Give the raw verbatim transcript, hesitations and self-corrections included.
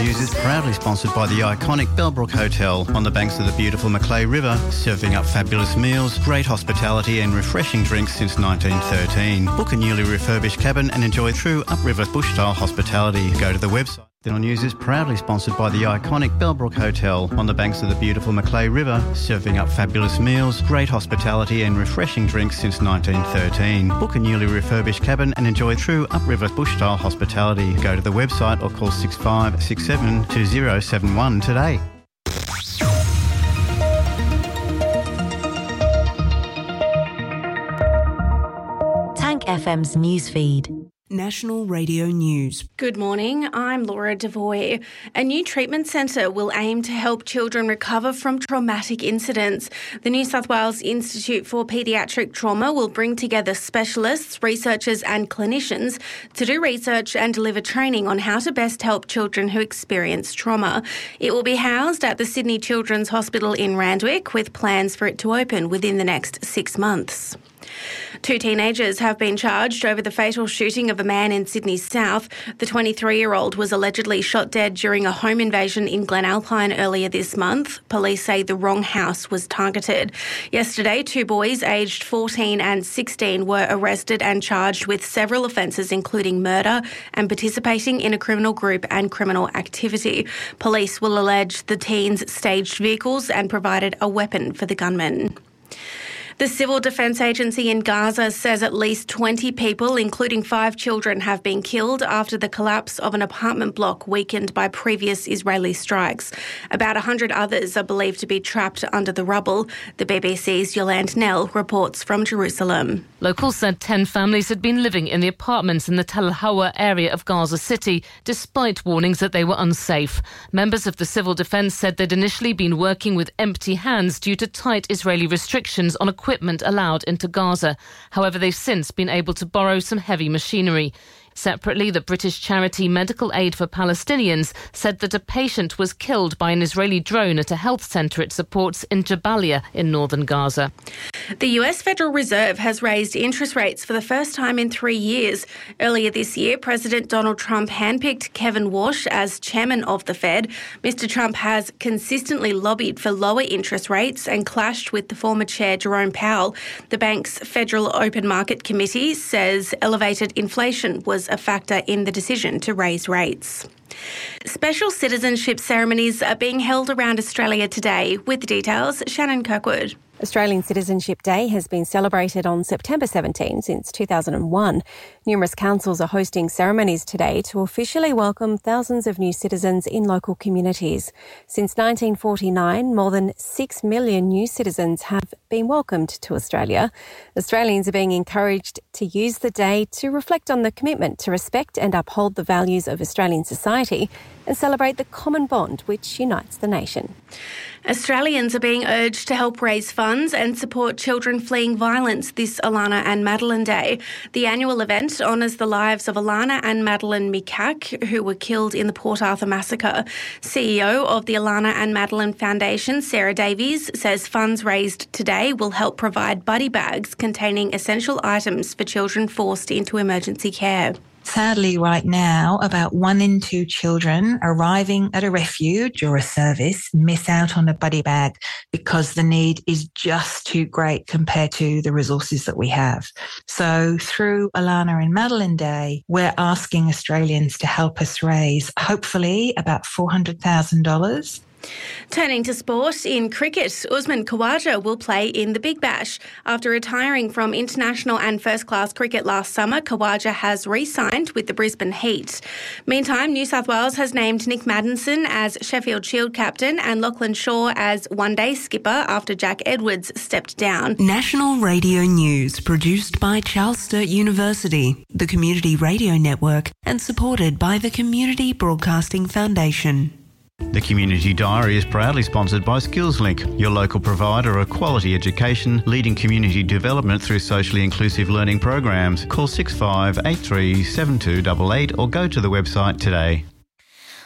News is proudly sponsored by the iconic Bellbrook Hotel on the banks of the beautiful Macleay River, serving up fabulous meals, great hospitality and refreshing drinks since nineteen thirteen. Book a newly refurbished cabin and enjoy true upriver bush-style hospitality. Go to the website. Then News is proudly sponsored by the iconic Bellbrook Hotel on the banks of the beautiful Macleay River, serving up fabulous meals, great hospitality and refreshing drinks since nineteen thirteen. Book a newly refurbished cabin and enjoy true upriver bush-style hospitality. Go to the website or call six five six seven two zero seven one today. Tank F M's newsfeed. National Radio News. Good morning, I'm Laura Devoy. A new treatment centre will aim to help children recover from traumatic incidents. The New South Wales Institute for Paediatric Trauma will bring together specialists, researchers and clinicians to do research and deliver training on how to best help children who experience trauma. It will be housed at the Sydney Children's Hospital in Randwick, with plans for it to open within the next six months. Two teenagers have been charged over the fatal shooting of a man in Sydney's south. The twenty-three-year-old was allegedly shot dead during a home invasion in Glenalpine earlier this month. Police say the wrong house was targeted. Yesterday, two boys aged fourteen and sixteen were arrested and charged with several offences, including murder and participating in a criminal group and criminal activity. Police will allege the teens staged vehicles and provided a weapon for the gunmen. The Civil Defence Agency in Gaza says at least twenty people, including five children, have been killed after the collapse of an apartment block weakened by previous Israeli strikes. About one hundred others are believed to be trapped under the rubble. The B B C's Yolande Nell reports from Jerusalem. Locals said ten families had been living in the apartments in the Tel Hawa area of Gaza City, despite warnings that they were unsafe. Members of the Civil Defence said they'd initially been working with empty hands due to tight Israeli restrictions on equipment allowed into Gaza. However, they've since been able to borrow some heavy machinery. Separately, the British charity Medical Aid for Palestinians said that a patient was killed by an Israeli drone at a health centre it supports in Jabalia in northern Gaza. The U S Federal Reserve has raised interest rates for the first time in three years. Earlier this year, President Donald Trump handpicked Kevin Warsh as chairman of the Fed. Mister Trump has consistently lobbied for lower interest rates and clashed with the former chair Jerome Powell. The bank's Federal Open Market Committee says elevated inflation was a factor in the decision to raise rates. Special citizenship ceremonies are being held around Australia today. With the details, Shannon Kirkwood. Australian Citizenship Day has been celebrated on September seventeenth since two thousand one. Numerous councils are hosting ceremonies today to officially welcome thousands of new citizens in local communities. Since nineteen forty-nine, more than six million new citizens have been welcomed to Australia. Australians are being encouraged to use the day to reflect on the commitment to respect and uphold the values of Australian society and celebrate the common bond which unites the nation. Australians are being urged to help raise funds and support children fleeing violence this Alana and Madeline Day. The annual event honours the lives of Alana and Madeline Mikak, who were killed in the Port Arthur massacre. C E O of the Alana and Madeline Foundation, Sarah Davies, says funds raised today will help provide buddy bags containing essential items for children forced into emergency care. Sadly, right now, about one in two children arriving at a refuge or a service miss out on a buddy bag because the need is just too great compared to the resources that we have. So through Alana and Madeline Day, we're asking Australians to help us raise, hopefully, about four hundred thousand dollars. Turning to sport, in cricket, Usman Khawaja will play in the Big Bash. After retiring from international and first-class cricket last summer, Khawaja has re-signed with the Brisbane Heat. Meantime, New South Wales has named Nick Maddinson as Sheffield Shield captain and Lachlan Shaw as one-day skipper after Jack Edwards stepped down. National Radio News, produced by Charles Sturt University, the Community Radio Network, and supported by the Community Broadcasting Foundation. The Community Diary is proudly sponsored by SkillsLink, your local provider of quality education, leading community development through socially inclusive learning programs. Call six five eight three seven two eight eight or go to the website today.